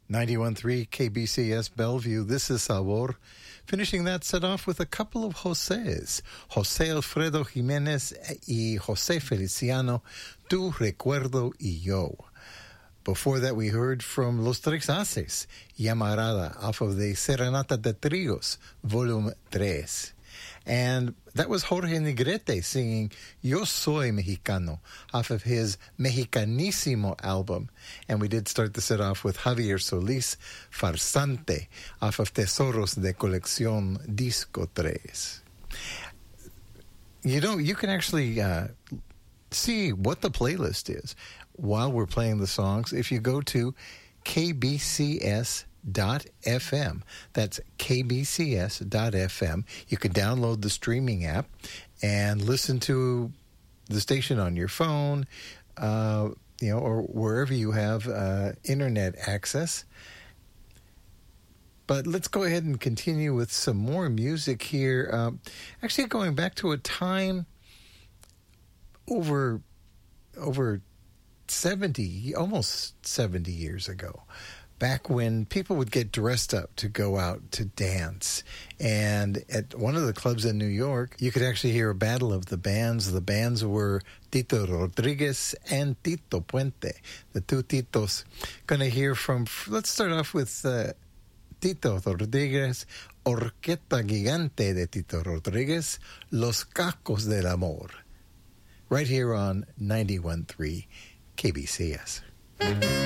91.3 KBCS Bellevue, this is Sabor. Finishing that set off with a couple of Josés, José Alfredo Jiménez y José Feliciano, Tu Recuerdo y Yo. Before that, we heard from Los Tres Haces, Llamarada, off of the Serenata de Trios, Volume 3. And that was Jorge Negrete singing Yo Soy Mexicano off of his Mexicanísimo album. And we did start the set off with Javier Solís, Farsante, off of Tesoros de Colección Disco 3. You know, you can actually see what the playlist is while we're playing the songs if you go to KBCS.FM. That's kbcs.fm. You can download the streaming app and listen to the station on your phone, or wherever you have internet access. But let's go ahead and continue with some more music here. Actually, going back to a time over 70, almost 70 years ago, back when people would get dressed up to go out to dance. And at one of the clubs in New York, you could actually hear a battle of the bands. The bands were Tito Rodriguez and Tito Puente, the two Titos. Going to hear from, let's start off with Tito Rodriguez, Orquesta Gigante de Tito Rodriguez, Los Cacos del Amor, right here on 91.3 KBCS.